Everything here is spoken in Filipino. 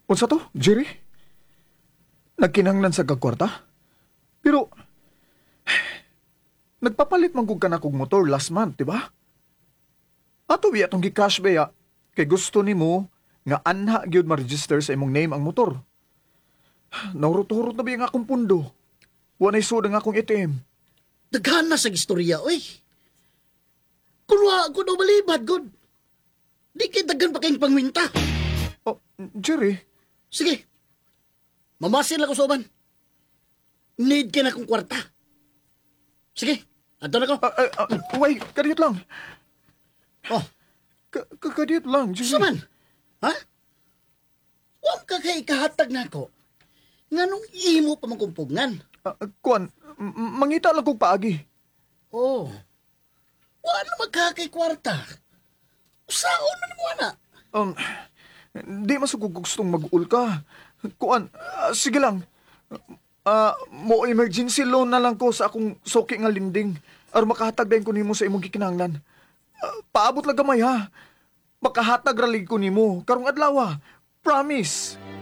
Unsa to, Jerry? Nagkinahanglan sa kagkwarta? Pero, nagpapalit man kog kanakog motor last month, di ba? Ato biya tong gi-cash baya, kay gusto nimo nga anha gyud ma-register sa imong name ang motor. Naurot-urot na biya nga akong pundo. Wanay suda nga akong ATM. Daghan na sa istorya, oy. Kunwa ko daw malibad, God. Di kay daghan pa kayong pangwinta. Oh, Jerry, Sige. Mamasin lang ko sa uban. Need ka na kong kwarta. Sige. Ato na ko. wait, kadiyot lang. Oh, Kadiyot lang, Jerry. saman? Ha? Huwag ka kay ikahatag na ako. Nga nung imo pa magkumpugngan. Kuan, mangita lang kong paagi. Oh. Wala magkakay kwarta. Usaon man mo na. Um, di masugog gustong mag-ul ka. Kuan, sige lang. Mo emergency loan na lang ko sa akong soki nga linding. Aron makahatag din ko nimo sa imong gikinahanglan. Paabot lang gamay ha. Makahatag ralig ko nimo karong adlaw. Promise.